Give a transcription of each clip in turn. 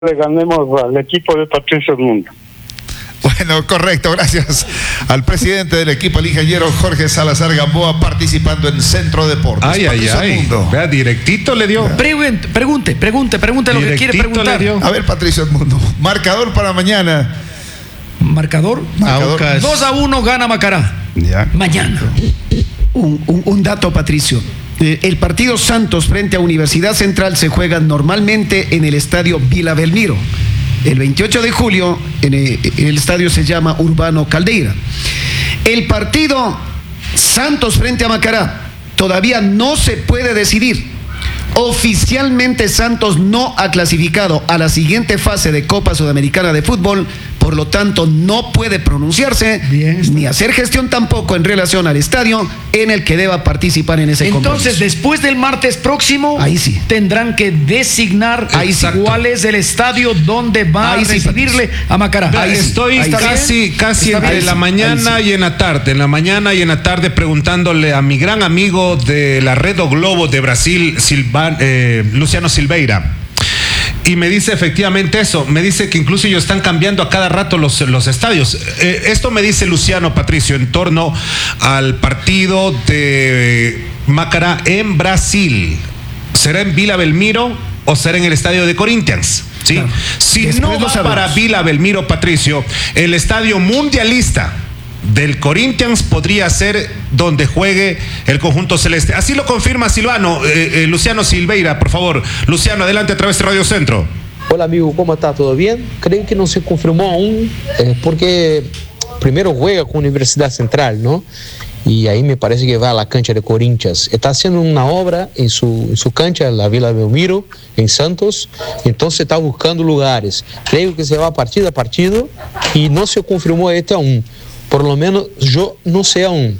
le ganemos al equipo de Patricio Edmundo. Bueno, correcto, gracias al presidente del equipo, el ingeniero Jorge Salazar Gamboa, participando en Centro Deportes. Ay. Vea, directito le dio. Pregunte lo que quiere preguntar. A ver, Patricio Edmundo, marcador para mañana. Marcador. 2-1 gana Macará. Ya. Mañana. Un dato, Patricio. El partido Santos frente a Universidad Central se juega normalmente en el estadio Vila Belmiro. El 28 de julio, el estadio se llama Urbano Caldeira. El partido Santos frente a Macará todavía no se puede decidir. Oficialmente Santos no ha clasificado a la siguiente fase de Copa Sudamericana de Fútbol, por lo tanto no puede pronunciarse ni hacer gestión tampoco en relación al estadio en el que deba participar en ese compromiso. Entonces, después del martes próximo, ahí sí tendrán que designar cuál es el estadio donde va a recibirle a Macará. Estoy casi entre la mañana y en la tarde, preguntándole a mi gran amigo de la Red O Globo de Brasil, Luciano Silveira. Y me dice efectivamente eso, me dice que incluso ellos están cambiando a cada rato los estadios. Esto me dice Luciano, Patricio, en torno al partido de Macará en Brasil. ¿Será en Vila Belmiro o será en el estadio de Corinthians? ¿Sí? Claro. Si no va para Vila Belmiro, Patricio, el estadio mundialista del Corinthians podría ser donde juegue el conjunto celeste. Así lo confirma Luciano Silveira, por favor. Luciano, adelante a través de Radio Centro. Hola amigo, ¿cómo está? ¿Todo bien? Creo que no se confirmó aún porque primero juega con Universidad Central, ¿no? Y ahí me parece que va a la cancha de Corinthians. Está haciendo una obra en su cancha, la Vila Belmiro, en Santos. Entonces está buscando lugares. Creo que se va partido a partido y no se confirmó este aún. Por lo menos yo no sé aún.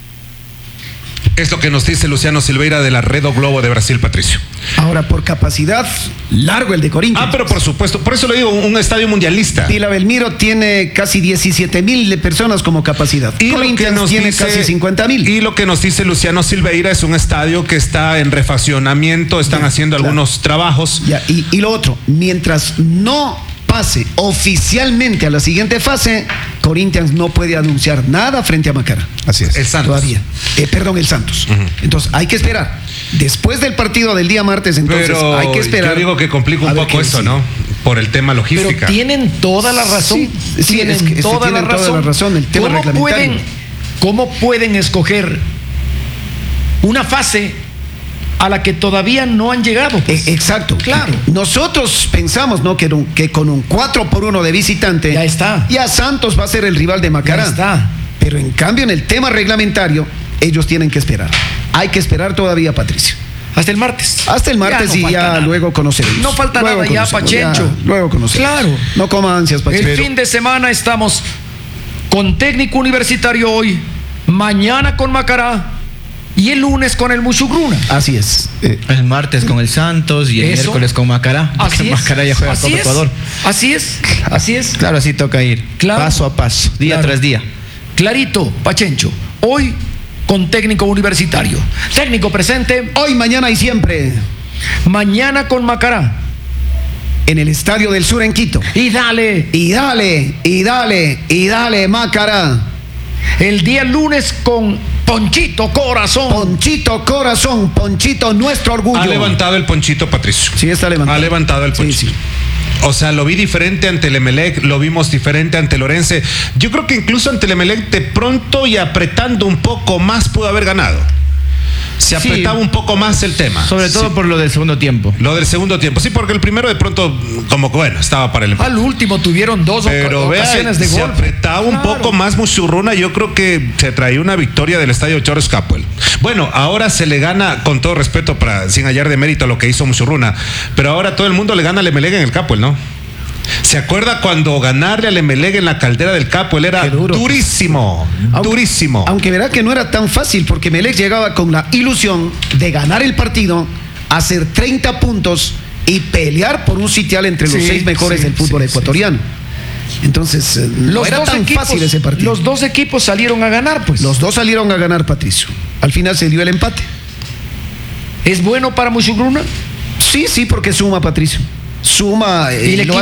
Es lo que nos dice Luciano Silveira de la Red O Globo de Brasil, Patricio. Ahora, por capacidad, largo el de Corinthians. Pero por supuesto, por eso le digo, un estadio mundialista. Vila Belmiro tiene casi 17,000 personas como capacidad. Y Corinthians tiene casi 50,000. Y lo que nos dice Luciano Silveira es un estadio que está en refaccionamiento, están haciendo algunos trabajos. Y lo otro, mientras no pase oficialmente a la siguiente fase, Corinthians no puede anunciar nada frente a Macará. Así es. El Santos. Todavía. El Santos. Entonces hay que esperar. Después del partido del día martes, entonces hay que esperar. Yo digo que complica un poco eso, ¿no? Por el tema logística. Pero tienen toda la razón. Tienen toda la razón. El tema reglamentario. ¿Cómo pueden escoger una fase a la que todavía no han llegado? Pues. Exacto. Claro. Nosotros pensamos, ¿no?, que con un 4-1 de visitante ya está. Ya Santos va a ser el rival de Macará. Ya está. Pero en cambio, en el tema reglamentario, ellos tienen que esperar. Hay que esperar todavía, Patricio. Hasta el martes. Hasta el martes ya luego conoceremos. No falta nada ya, Pachencho. Luego conoceremos. Claro. No coma ansias, Pachencho. El fin de semana estamos con Técnico Universitario hoy, mañana con Macará y el lunes con el Muchugruna. Así es. El martes con el Santos y el miércoles con Macará. Así es. Macará ya juega Copa Ecuador. Así es. Claro, así toca ir. Paso a paso, día tras día. Clarito, Pachencho. Hoy con Técnico Universitario. Técnico presente. Hoy, mañana y siempre. Mañana con Macará. En el Estadio del Sur en Quito. Y dale, Macará. El día lunes con Ponchito Corazón. Ponchito, nuestro orgullo. Ha levantado el Ponchito, Patricio. Sí, está levantado. Ha levantado el Ponchito. Sí. O sea, lo vi diferente ante el Emelec, lo vimos diferente ante Lorense. Yo creo que incluso ante el Emelec, de pronto y apretando un poco más, pudo haber ganado. Se apretaba un poco más el tema. Sobre todo por lo del segundo tiempo. Sí, porque el primero de pronto, como que bueno, estaba para el empate. Al último tuvieron dos ocasiones de gol. Se apretaba un poco más Muchurruna. Yo creo que se traía una victoria del estadio Charles Capwell. Bueno, ahora se le gana, con todo respeto, sin hallar de mérito lo que hizo Muchurruna, pero ahora todo el mundo le gana al Emelec en el Capwell, ¿no? ¿Se acuerda cuando ganarle al Emelec en la caldera del Capwell era durísimo? Durísimo. Aunque verá que no era tan fácil, porque Emelec llegaba con la ilusión de ganar el partido, hacer 30 puntos y pelear por un sitial entre los 6 mejores del fútbol ecuatoriano. Entonces, no era tan fácil ese partido. Los dos equipos salieron a ganar, pues. Los dos salieron a ganar, Patricio. Al final se dio el empate. ¿Es bueno para Muchugruna? Sí, porque suma, Patricio. suma y el lo equipo